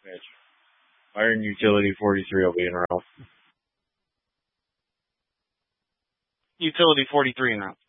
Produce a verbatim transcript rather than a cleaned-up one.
pitch. Iron Utility forty-three will be in route. Utility forty-three in route.